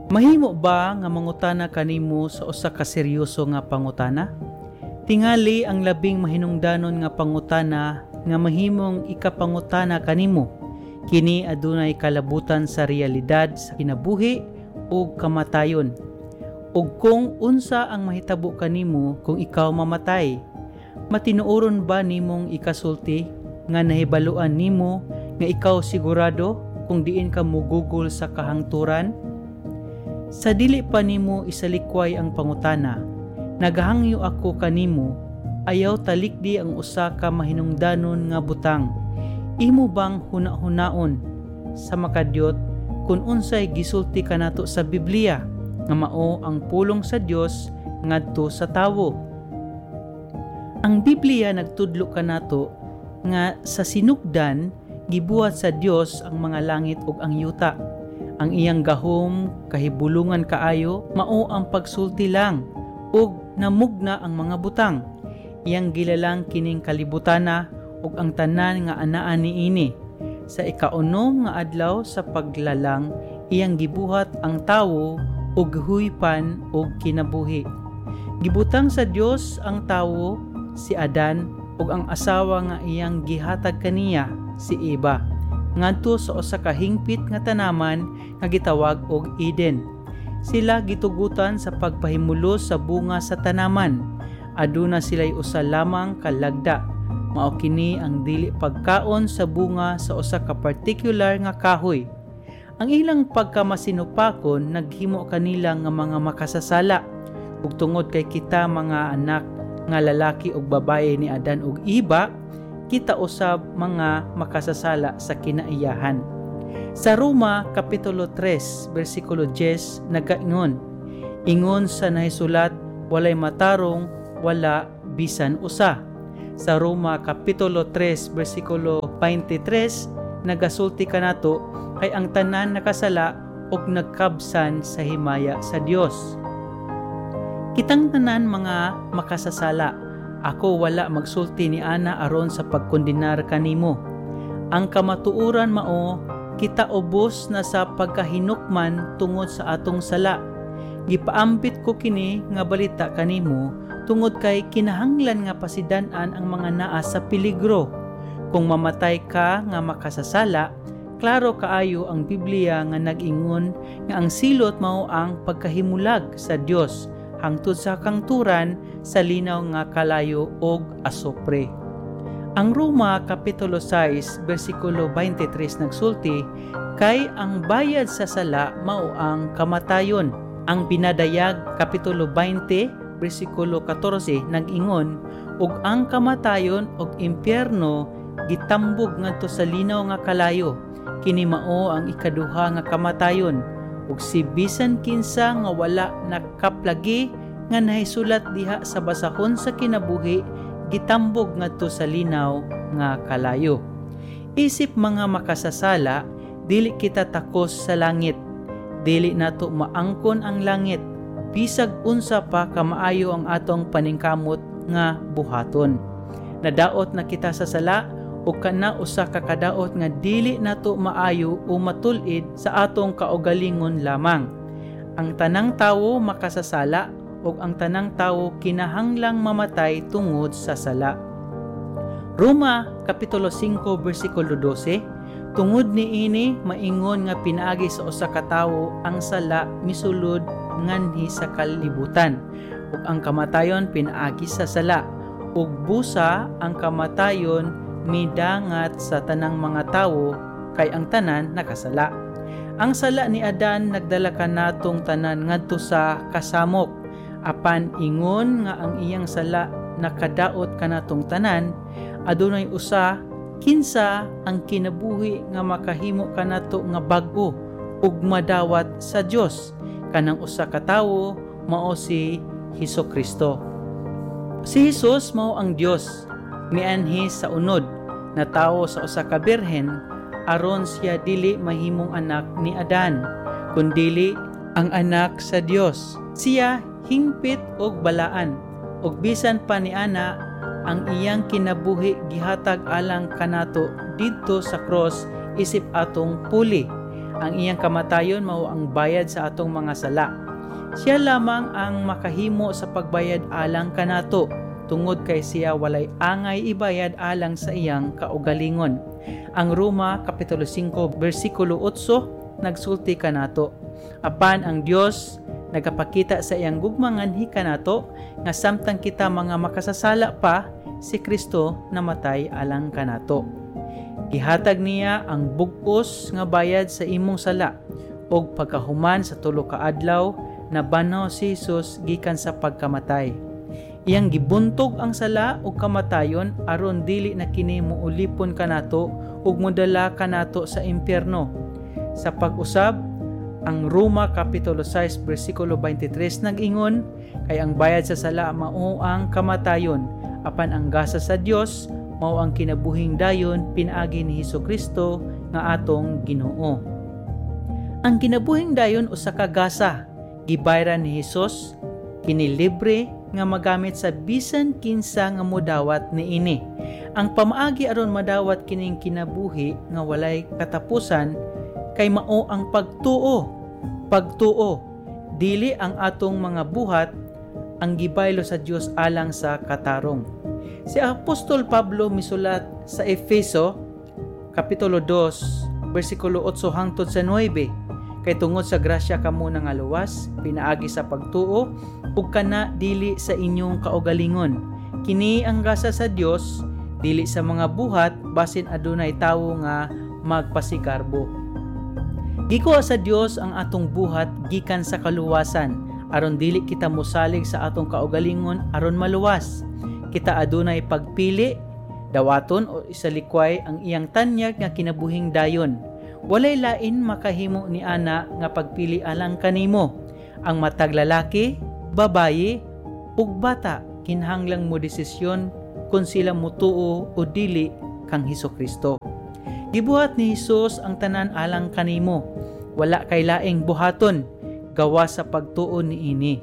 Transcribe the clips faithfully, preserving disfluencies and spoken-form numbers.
Mahimo ba nga mangutana kanimo sa usa ka seryoso nga pangutana? Tingali ang labing mahinungdanon nga pangutana nga mahimong ikapangutana kanimo. Kini adunay kalabutan sa realidad sa kinabuhi ug kamatayon. Ug kung unsa ang mahitabo kanimo kung ikaw mamatay, matinuoron ba nimong ikasulti nga nahibaluan nimo nga ikaw sigurado kung diin ka mugugol sa kahangturan? Sa dili pa nimo isalikway ang pangutana, nagahangyo ako kanimo, ayaw talikdi ang usa ka mahinungdanon nga butang. Imo bang huna-hunaon sa makadyot kung unsay gisulti kanato sa Biblia nga mao ang pulong sa Dios ngadto sa tawo? Ang Biblia nagtudlo kanato nga sa sinugdan gibuhat sa Dios ang mga langit ug ang yuta. Ang iyang gahom kahibulungan kaayo mao ang pagsulti lang ug namugna ang mga butang. Iyang gilalang kining kalibutana ug ang tanan nga anaa niini. Sa ikaunom nga adlaw sa paglalang iyang gibuhat ang tawo ug huypan ug kinabuhi. Gibutang sa Dios ang tawo si Adan ug ang asawa nga iyang gihatag kaniya si Eva ngadto sa usa ka hingpit nga tanaman nga gitawag og Eden. Sila gitugutan sa pagpahimulos sa bunga sa tanaman. Aduna sila'y usa lamang kalagda. Mao kini ang dili pagkaon sa bunga sa usa ka particular nga kahoy. Ang ilang pagkamasinupakon naghimo kanila nga mga makasasala. Ug tungod kay kita mga anak nga lalaki ug babaye ni Adan ug Eva, kita usab mga makasasala sa kinaiyahan. Sa Roma Kapitulo tres, versikulo ten, nagaingon, ingon sa nahisulat, walay matarong, wala bisan usa. Sa Roma Kapitulo tres, versikulo twenty-three, nagasulti kanato, kay ang tanan nakasala ug nagkabsan sa himaya sa Dios. Kitang tanan mga makasasala. Ako wala magsulti ni ana aron sa pagkondenar kanimo. Ang kamatuoran mao, kita ubos na sa pagkahinukman tungod sa atong sala. Gipaambit ko kini nga balita kanimo tungod kay kinahanglan nga pasidan-an ang mga naa sa peligro. Kung mamatay ka nga makasasala, klaro kaayo ang Biblia nga nag-ingon nga ang silot mao ang pagkahimulag sa Dios hangtod sa kangturan sa linaw nga kalayo og asopre. Ang Roma Kapitulo six, versikulo twenty-three nagsulti, kay ang bayad sa sala mao ang kamatayon. Ang Pinadayag Kapitulo twenty, versikulo fourteen nag-ingon, ug ang kamatayon ug impyerno gitambog ngadto sa linaw nga kalayo. Kini mao ang ikaduha nga kamatayon. Ug si bisan kinsa nga wala nakaplagi nga nahisulat diha sa basahon sa kinabuhi gitambog ngadto sa linaw nga kalayo. Isip mga makasasala, dili kita takos sa langit. Dili nato maangkon ang langit. Bisag unsa pa kamaayo ang atong paningkamot nga buhaton. Nadaot na kita sa sala o kana usa ka kadaot nga dili nato maayo o matul-id sa atong kaugalingon lamang. Ang tanang tawo makasasala ug ang tanang tawo kinahanglang mamatay tungod sa sala. Roma Kapitulo five, versikulo twelve, tungod niini maingon nga pinaagi sa usa ka tawo ang sala misulod nganhi sa kalibutan, ug ang kamatayon pinaagi sa sala, ug busa ang kamatayon midangat sa tanang mga tawo kay ang tanan nakasala. Ang sala ni Adan nagdala kanatong tanan ngadto sa kasamok, apan ingon nga ang iyang sala nakadaot kanatong tanan, adunay usa kinsa ang kinabuhi nga makahimo kanato nga bag-o ug madawat sa Dios. Kanang usa ka tawo mao si Hesukristo. Si Jesus mao ang Dios, mianhi sa unod na tawo sa usa ka birhen, aron siya dili mahimong anak ni Adan, kundili ang anak sa Dios. Siya hingpit og balaan, ug bisan pa ni ana ang iyang kinabuhi gihatag alang kanato didto sa cross isip atong puli. Ang iyang kamatayon mao ang bayad sa atong mga sala. Siya lamang ang makahimo sa pagbayad alang kanato, tungod kay siya walay angay ibayad alang sa iyang kaugalingon. Ang Roma Kapitulo five versikulo eight nagsulti kanato, apan ang Dios nagapakita sa iyang gugmangan hikanato nga samtang kita mga makasasala pa, si Kristo namatay alang kanato. Gihatag niya ang bug-os nga bayad sa imong sala, og pagkahuman sa tulo ka adlaw nabanaw si Jesus gikan sa pagkamatay. Iyang gibuntog ang sala ug kamatayon aron dili na kini muulipon kanato ug modala kanato sa impyerno. Sa pag-usab, ang Roma Kapitulo six versikulo twenty-three nag-ingon, kay ang bayad sa sala mao ang kamatayon, apan ang gasa sa Dios mao ang kinabuhing dayon pinaagi ni Hesukristo nga atong Ginoo. Ang kinabuhing dayon usa ka gasa gibayran ni Hesus, kini libre nga magamit sa bisan kinsa nga modawat niini. Ang pamaagi aron madawat kining kinabuhi nga walay katapusan kay mao ang pagtuo. Pagtuo, dili ang atong mga buhat ang gibaylo sa Dios alang sa katarong. Si Apostol Pablo misulat sa Efeso Kapitulo two versikulo eight hangtod sa nine, kay tungod sa grasya kamo nga luwas pinaagi sa pagtuo ug kana dili sa inyong kaugalingon. Kini ang gasa sa Dios dili sa mga buhat basin adunay tawo nga magpasikarbo. Gikuha sa Dios ang atong buhat gikan sa kaluwasan aron dili kita mosalig sa atong kaugalingon aron maluwas. Kita adunay pagpili, dawaton o isalikway ang iyang tanyag nga kinabuhing dayon. Walay lain makahimo ni ana nga pagpili alang kanimo. Ang matag lalaki, babayi, ug bata kinahanglang mo desisyon kung sila mutuo o dili kang Hesukristo. Gibuhat ni Hesus ang tanan alang kanimo. Wala kay laing buhaton gawa sa pagtuo niini.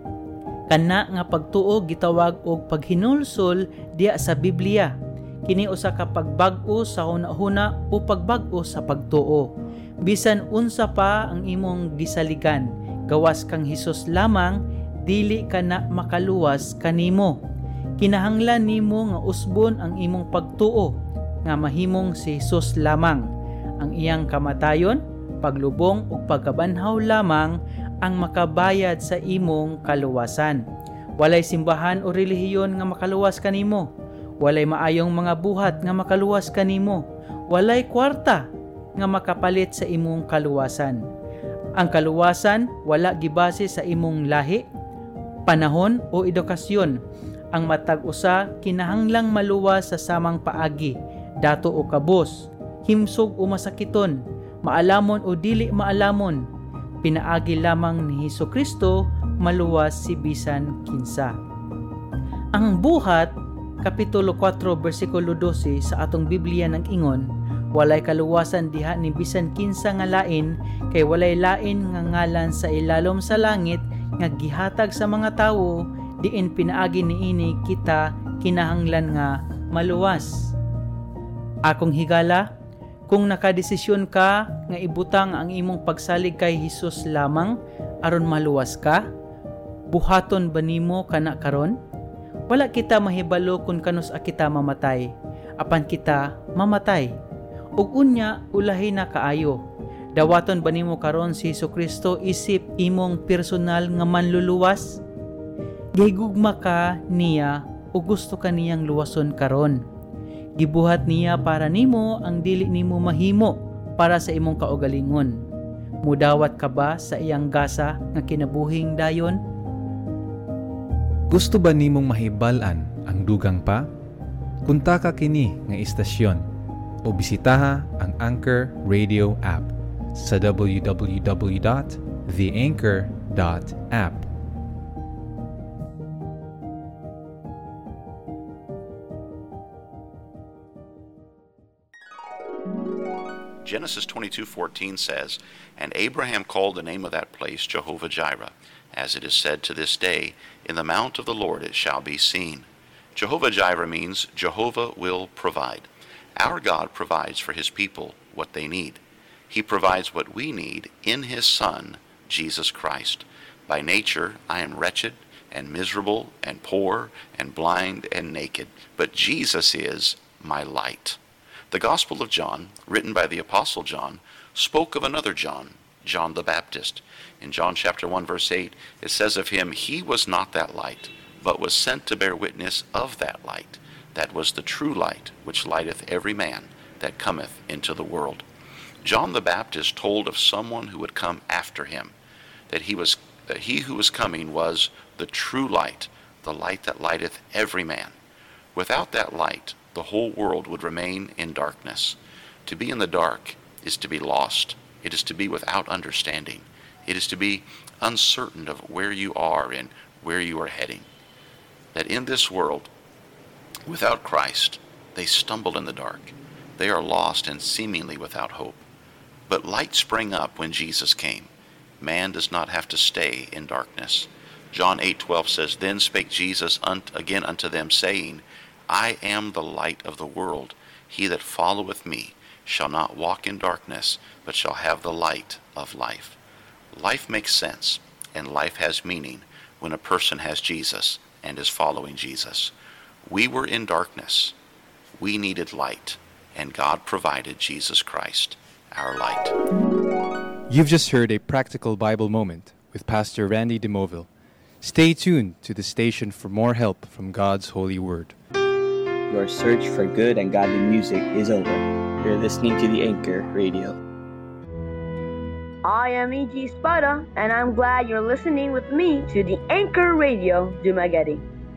Kana nga pagtuo gitawag og paghinulsol diya sa Biblia. Kini usa ka pagbag-o sa hunahuna o pagbag-o sa pagtuo. Bisan unsa pa ang imong gisaligan, gawas kang Hesus lamang, dili ka na makaluwas kanimo. Kinahanglan nimo nga usbon ang imong pagtuo nga mahimong si Hesus lamang. Ang iyang kamatayon, paglubong ug pagkabanhaw lamang ang makabayad sa imong kaluwasan. Walay simbahan o relihiyon nga makaluwas kanimo. Walay maayong mga buhat nga makaluwas kanimo. Walay kwarta nga makapalit sa imong kaluwasan. Ang kaluwasan wala gibase sa imong lahi, panahon o edukasyon. Ang matag usa kinahanglang maluwas sa samang paagi, dato o kabos, himsog o masakiton, maalamon o dili maalamon. Pinaagi lamang ni Hesukristo maluwas si bisan kinsa. Ang buhat Kapitulo four versikulo twelve sa atong Biblia nang ingon, walay kaluwasan diha ni bisan kinsa nga lain, kay walay lain nga ngalan sa ilalom sa langit nga gihatag sa mga tawo diin pinaagi niini kita kinahanglan nga maluwas. Akong higala, kung nakadesisyon ka nga ibutang ang imong pagsalig kay Hesus lamang aron maluwas ka, buhaton ba nimo kana karon? Wala kita mahibalo kung kanus a kita mamatay, apan kita mamatay. Ug unya ulahi na kaayo. Dawaton ba nimo karon si Hesukristo isip imong personal nga manluluwas? Gihigugma ka niya o gusto ka niyang luwason karon. Gibuhat niya para nimo ang dili nimo mahimo para sa imong kaugalingon. Mudawat ka ba sa iyang gasa nga kinabuhing dayon? Gusto ba nimong mahibal-an ang dugang pa? Kunta ka kini nga istasyon o bisitaha ang Anchor Radio app sa w w w dot the anchor dot app. Genesis twenty-two fourteen says, "And Abraham called the name of that place Jehovah-Jireh, as it is said to this day, in the mount of the Lord it shall be seen." Jehovah-Jireh means Jehovah will provide. Our God provides for his people what they need. He provides what we need in his Son, Jesus Christ. By nature, I am wretched and miserable and poor and blind and naked, but Jesus is my light. The Gospel of John, written by the Apostle John, spoke of another John, John the Baptist. In John chapter one, verse eight, it says of him, he was not that light, but was sent to bear witness of that light. That was the true light, which lighteth every man that cometh into the world. John the Baptist told of someone who would come after him, that he was that he who was coming was the true light, the light that lighteth every man. Without that light, the whole world would remain in darkness. To be in the dark is to be lost. It is to be without understanding. It is to be uncertain of where you are and where you are heading. That in this world, without Christ, they stumble in the dark. They are lost and seemingly without hope. But light sprang up when Jesus came. Man does not have to stay in darkness. John eight twelve says, Then spake Jesus again unto them, saying, I am the light of the world. He that followeth me shall not walk in darkness, but shall have the light of life. Life makes sense, and life has meaning when a person has Jesus and is following Jesus. We were in darkness. We needed light, and God provided Jesus Christ, our light. You've just heard a practical Bible moment with Pastor Randy DeMoville. Stay tuned to the station for more help from God's holy word. Your search for good and godly music is over. You're listening to the Anchor Radio. I am E G Spada, and I'm glad you're listening with me to the Anchor Radio Dumaguete.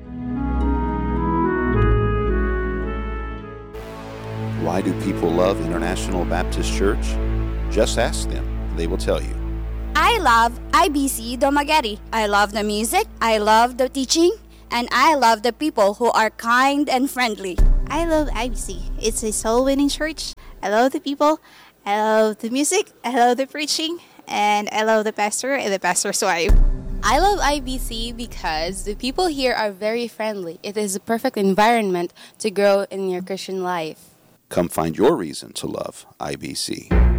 Why do people love International Baptist Church? Just ask them. They will tell you. I love I B C Dumaguete. I love the music, I love the teaching, and I love the people who are kind and friendly. I love I B C. It's a soul-winning church. I love the people, I love the music, I love the preaching, and I love the pastor and the pastor's wife. I love I B C because the people here are very friendly. It is a perfect environment to grow in your Christian life. Come find your reason to love I B C.